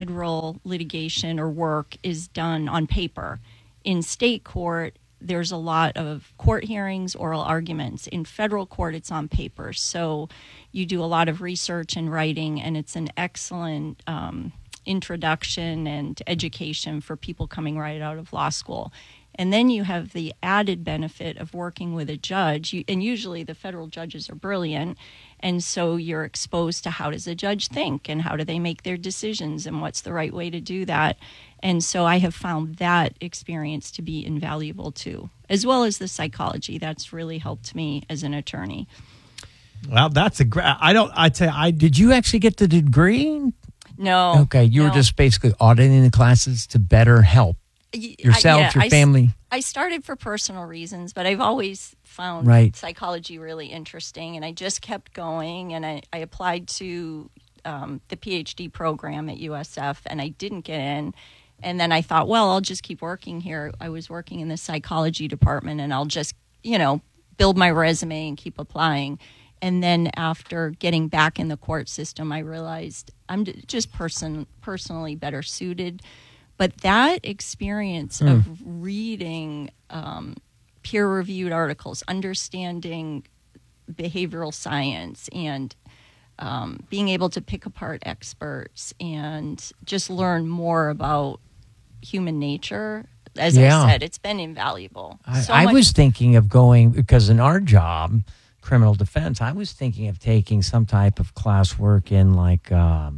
federal litigation or work is done on paper. In state court, there's a lot of court hearings, oral arguments. In federal court, it's on paper. So you do a lot of research and writing, and it's an excellent introduction and education for people coming right out of law school. And then you have the added benefit of working with a judge, and usually the federal judges are brilliant, and so you're exposed to how does a judge think and how do they make their decisions and what's the right way to do that. And so I have found that experience to be invaluable too, as well as the psychology. That's really helped me as an attorney. Well, that's a great. Did you actually get the degree? No. Okay, you were just basically auditing the classes to better help yourself, your family. I started for personal reasons, but I've always found psychology really interesting, and I just kept going, and I applied to the PhD program at USF, and I didn't get in. And then I thought, well, I'll just keep working here. I was working in the psychology department, and I'll just, build my resume and keep applying. And then after getting back in the court system, I realized I'm just personally better suited. But that experience of reading peer-reviewed articles, understanding behavioral science, and being able to pick apart experts and just learn more about human nature, as I said, it's been invaluable. I was thinking of going, because in our job, criminal defense, I was thinking of taking some type of classwork in like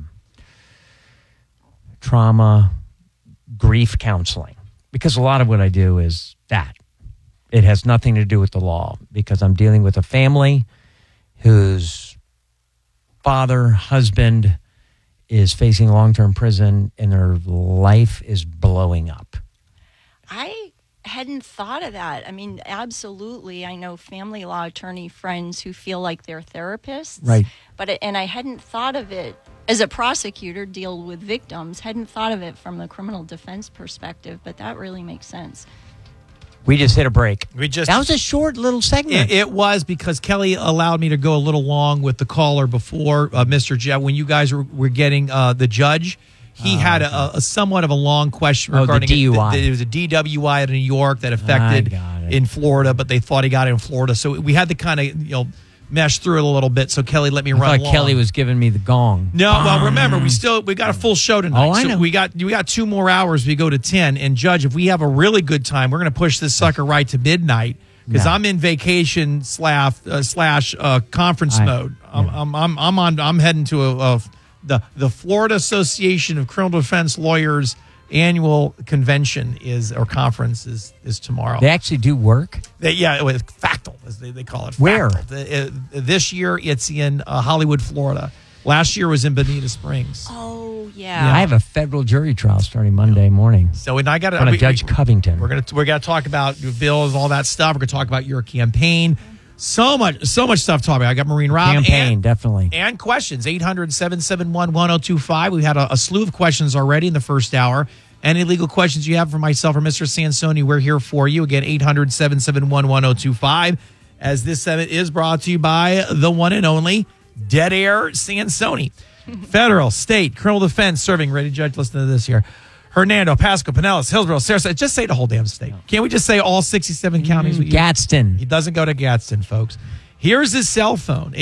trauma, grief counseling, because a lot of what I do is that. It has nothing to do with the law, because I'm dealing with a family whose father, husband is facing long-term prison and their life is blowing up. I hadn't thought of that. I mean, absolutely. I know family law attorney friends who feel like they're therapists. Right. And I hadn't thought of it as a prosecutor, deal with victims, hadn't thought of it from the criminal defense perspective, but that really makes sense. We just hit a break. That was a short little segment. It was, because Kelly allowed me to go a little long with the caller before, Mr. Jeff, when you guys were getting the judge. He had a somewhat of a long question regarding the DUI. It was a DWI in New York that affected in Florida, but they thought he got it in Florida. So we had to kind of, mesh through it a little bit. So Kelly let me run along. Kelly was giving me the gong. No, well, remember, we got a full show tonight. Oh, I know. We got 2 more hours. We go to 10. And Judge, if we have a really good time, we're going to push this sucker right to midnight, because I'm in vacation slash conference mode. I'm heading to the Florida Association of Criminal Defense Lawyers annual convention conference is tomorrow. They actually do work? With Factal, as they call it. Where? This year it's in Hollywood, Florida. Last year was in Bonita Springs. Oh, yeah. I have a federal jury trial starting Monday morning. So I got to Judge Covington. We're gonna talk about bills, all that stuff. We're gonna talk about your campaign. So much stuff to talk about. I got Marine Rob. Campaign, definitely. And questions. 800-771-1025. We've had a slew of questions already in the first hour. Any legal questions you have for myself or Mr. Sansoni, we're here for you. Again, 800-771-1025. As this segment is brought to you by the one and only Dead Air Sansoni. Federal, state, criminal defense, serving. Ready, Judge? Listen to this here. Hernando, Pasco, Pinellas, Hillsborough, Sarasota. Just say the whole damn state. Can't we just say all 67 counties? Gadsden. He doesn't go to Gadsden, folks. Here's his cell phone,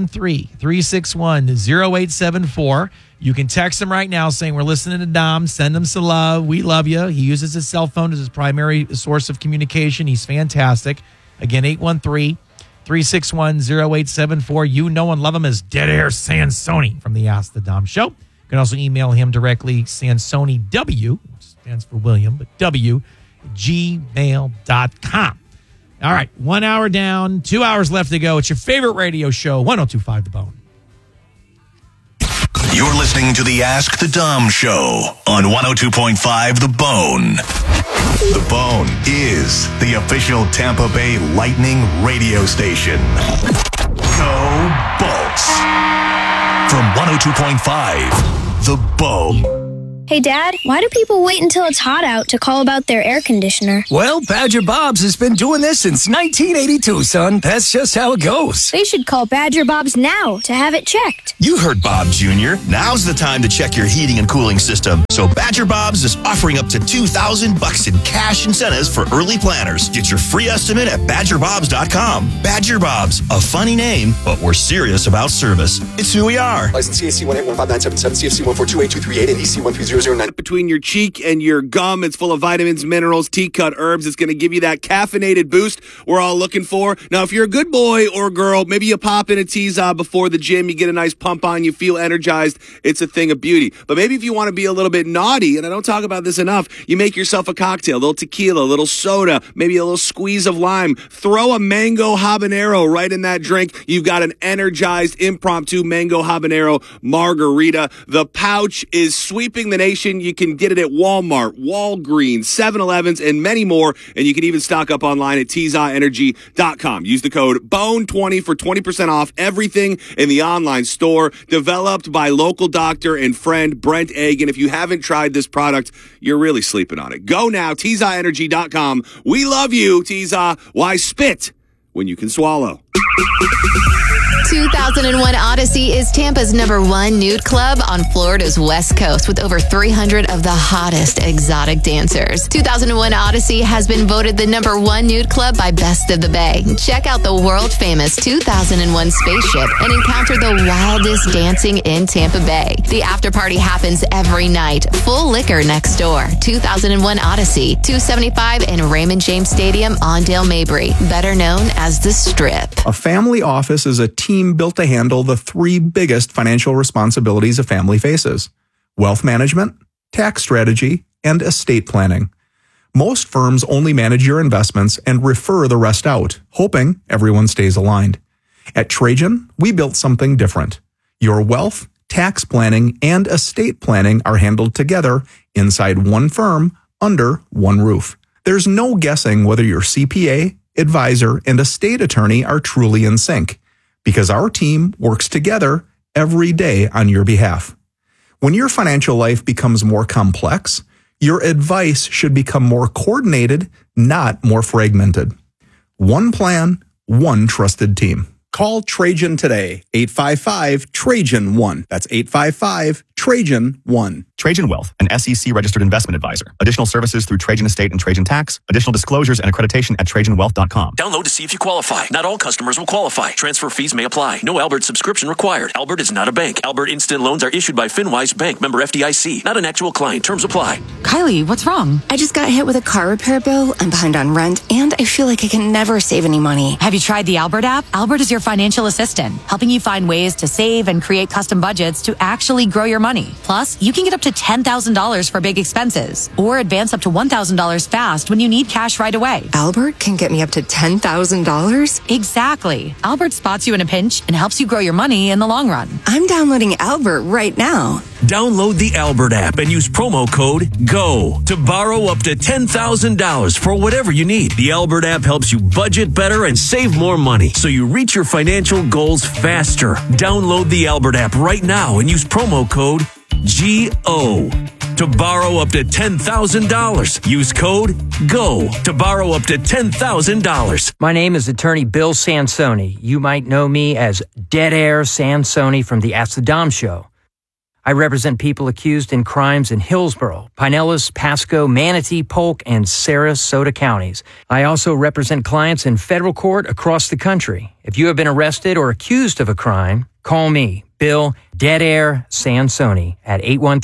813-361-0874. You can text him right now saying, we're listening to Dom. Send him some love. We love you. He uses his cell phone as his primary source of communication. He's fantastic. Again, 813-361-0874. You know and love him as Dead Air Sansoni from the Ask the Dom Show. You can also email him directly, SansoniW, which stands for William, but gmail.com. All right, 1 hour down, 2 hours left to go. It's your favorite radio show, 102.5 The Bone. You're listening to the Ask the Dom Show on 102.5 The Bone. The Bone is the official Tampa Bay Lightning radio station. Go Bolts! From 102.5, The Bone. Hey, Dad, why do people wait until it's hot out to call about their air conditioner? Well, Badger Bob's has been doing this since 1982, son. That's just how it goes. They should call Badger Bob's now to have it checked. You heard Bob Jr. Now's the time to check your heating and cooling system. So Badger Bob's is offering up to $2,000 in cash incentives for early planners. Get your free estimate at badgerbobs.com. Badger Bob's, a funny name, but we're serious about service. It's who we are. License CAC 1815977, CFC 1428238, and EC 13009. Between your cheek and your gum, it's full of vitamins, minerals, tea-cut herbs. It's going to give you that caffeinated boost we're all looking for. Now, if you're a good boy or girl, maybe you pop in a Teaza before the gym, you get a nice pump on, you feel energized. It's a thing of beauty. But maybe if you want to be a little bit naughty, and I don't talk about this enough, you make yourself a cocktail, a little tequila, a little soda, maybe a little squeeze of lime. Throw a mango habanero right in that drink. You've got an energized impromptu mango habanero margarita. The pouch is sweeping the nation. You can get it at Walmart, Walgreens, 7-Elevens, and many more. And you can even stock up online at TeazaEnergy.com. Use the code BONE20 for 20% off everything in the online store. Developed by local doctor and friend Brent Egg. And if you haven't tried this product, you're really sleeping on it. Go now, TeazaEnergy.com. We love you, Teaza. Why spit when you can swallow? 2001 Odyssey is Tampa's #1 nude club on Florida's West Coast with over 300 of the hottest exotic dancers. 2001 Odyssey has been voted the #1 nude club by Best of the Bay. Check out the world-famous 2001 spaceship and encounter the wildest dancing in Tampa Bay. The after party happens every night. Full liquor next door. 2001 Odyssey, 275 in Raymond James Stadium on Dale Mabry, better known as The Strip. A family office is a team built to handle the 3 biggest financial responsibilities a family faces: wealth management, tax strategy, and estate planning. Most firms only manage your investments and refer the rest out, hoping everyone stays aligned. At Trajan, we built something different. Your wealth, tax planning, and estate planning are handled together inside one firm under one roof. There's no guessing whether your CPA, advisor, and estate attorney are truly in sync, because our team works together every day on your behalf. When your financial life becomes more complex, your advice should become more coordinated, not more fragmented. One plan, one trusted team. Call Trajan today, 855-TRAJAN-1. That's 855-TRAJAN-1. Trajan Wealth, an SEC-registered investment advisor. Additional services through Trajan Estate and Trajan Tax. Additional disclosures and accreditation at TrajanWealth.com. Download to see if you qualify. Not all customers will qualify. Transfer fees may apply. No Albert subscription required. Albert is not a bank. Albert Instant Loans are issued by FinWise Bank, member FDIC. Not an actual client. Terms apply. Kylie, what's wrong? I just got hit with a car repair bill. I'm behind on rent, and I feel like I can never save any money. Have you tried the Albert app? Albert is your financial assistant, helping you find ways to save and create custom budgets to actually grow your money. Plus, you can get up to $10,000 for big expenses or advance up to $1,000 fast when you need cash right away. Albert can get me up to $10,000? Exactly. Albert spots you in a pinch and helps you grow your money in the long run. I'm downloading Albert right now. Download the Albert app and use promo code GO to borrow up to $10,000 for whatever you need. The Albert app helps you budget better and save more money so you reach your financial goals faster. Download the Albert app right now and use promo code GO to borrow up to $10,000. Use code GO to borrow up to $10,000. My name is attorney Bill Sansoni. You might know me as Dead Air Sansoni from the Ask the Dom Show. I represent people accused in crimes in Hillsborough, Pinellas, Pasco, Manatee, Polk, and Sarasota counties. I also represent clients in federal court across the country. If you have been arrested or accused of a crime, call me, Bill Dead Air Sansoni, at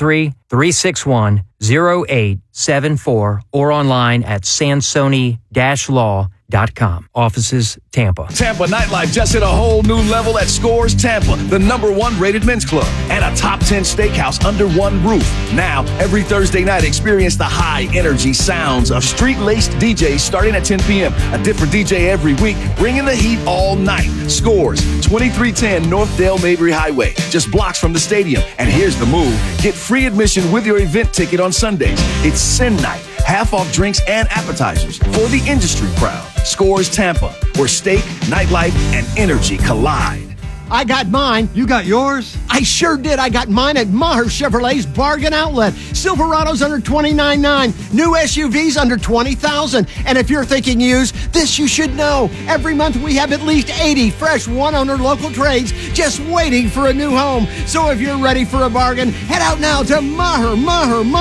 813-361-0874 or online at sansoni-law.com. Offices, Tampa. Tampa nightlife just hit a whole new level at Scores Tampa, the #1 rated men's club, and a top 10 steakhouse under one roof. Now, every Thursday night, experience the high-energy sounds of street-laced DJs starting at 10 p.m. A different DJ every week, bringing the heat all night. Scores, 2310 North Dale Mabry Highway, just blocks from the stadium. And here's the move. Get free admission with your event ticket on Sundays. It's Sin Night. Half off drinks and appetizers for the industry crowd. Scores Tampa, where steak, nightlife, and energy collide. I got mine. You got yours? I sure did. I got mine at Maher Chevrolet's Bargain Outlet. Silverado's under $29,900. New SUVs under $20,000. And if you're thinking used, this you should know. Every month we have at least 80 fresh one-owner local trades just waiting for a new home. So if you're ready for a bargain, head out now to Maher.